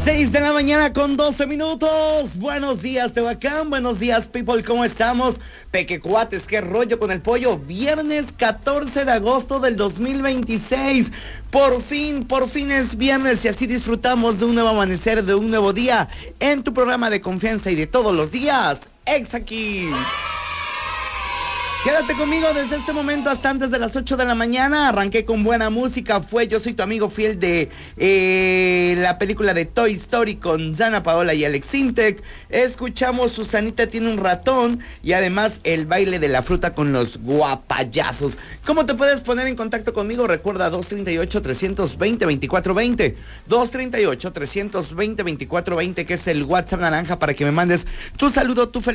6 de la mañana con 12 minutos. Buenos días, Tehuacán. Buenos días, people. ¿Cómo estamos? Pequecuates, qué rollo con el pollo. Viernes 14 de agosto del 2026. Por fin es viernes y así disfrutamos de un nuevo amanecer, de un nuevo día en tu programa de confianza y de todos los días, Exa Kids. Quédate conmigo desde este momento hasta antes de las 8 de la mañana. Arranqué con buena música. Yo soy tu amigo fiel de la película de Toy Story con Dana Paola y Alex Sintek. Escuchamos Susanita tiene un ratón y además el baile de la fruta con los guapayazos. ¿Cómo te puedes poner en contacto conmigo? Recuerda 238-320-2420. 238-320-2420, que es el WhatsApp naranja para que me mandes tu saludo, tu felicidad.